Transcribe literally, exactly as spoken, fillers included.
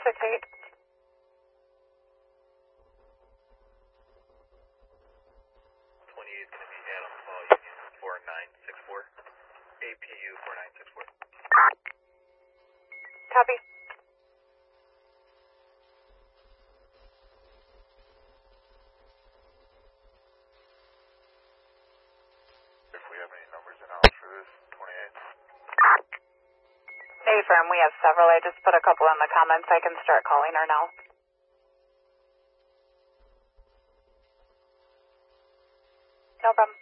six eight. twenty-eight is going to be Adam Small Union four nine six four. A P U four nine six four. Copy. If we have any numbers announced for this, twenty-eight. Affirm, we have several. I just put a couple in the comments. I can start calling her now. No problem.